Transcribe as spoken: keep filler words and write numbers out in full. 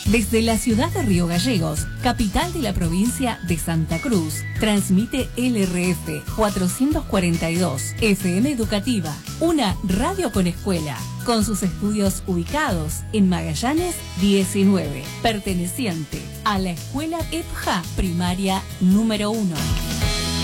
Desde la ciudad de Río Gallegos, capital de la provincia de Santa Cruz, transmite L R F cuatrocientos cuarenta y dos, F M Educativa, una radio con escuela, con sus estudios ubicados en Magallanes diecinueve, perteneciente a la escuela E P J A primaria número uno.